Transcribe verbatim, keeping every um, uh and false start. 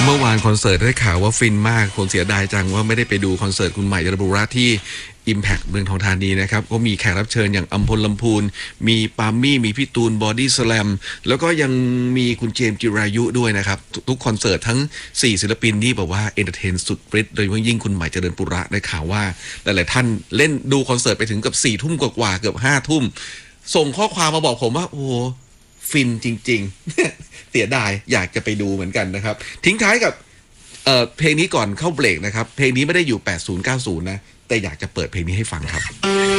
เมื่อวานคอนเสิร์ตได้ข่าวว่าฟินมากผมเสียดายจังว่าไม่ได้ไปดูคอนเสิร์ตคุณใหม่เจริญปุระที่ Impact เมืองทองธานีนะครับก็มีแขกรับเชิญอย่างอัมพลลำพูนมีปามี่มีพี่ตูนบอดี้สแลมแล้วก็ยังมีคุณเจมส์จิรายุด้วยนะครับทุกคอนเสิร์ตทั้งสี่ศิลปินนี่แบบว่าเอนเตอร์เทนสุดฤทธิ์โดยเฉพาะยิ่งคุณใหม่เจริญปุระได้ข่าวว่าหลายๆท่านเล่นดูคอนเสิร์ตไปถึงกับสี่ทุ่มกว่าๆเกือบห้าทุ่มส่งข้อความมาบอกผมว่าโอ้ฟินจริงๆเสียดายอยากจะไปดูเหมือนกันนะครับทิ้งท้ายกับเอ่อเพลงนี้ก่อนเข้าเบรกนะครับเพลงนี้ไม่ได้อยู่แปดสิบ เก้าสิบนะแต่อยากจะเปิดเพลงนี้ให้ฟังครับ